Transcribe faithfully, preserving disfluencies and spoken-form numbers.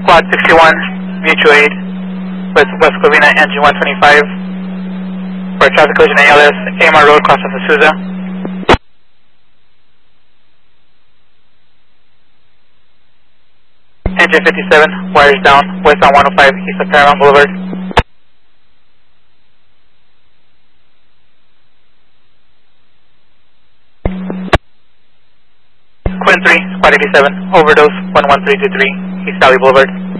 Quad sixty-one, mutual aid with West Covina, engine one twenty-five for traffic collision A L S, A M R Road, cross of Azusa. Engine fifty-seven, wires down, west on one oh five, east of Paramount Boulevard. Quinn three, Squad eighty-seven, overdose, one one three two three, East Valley Boulevard.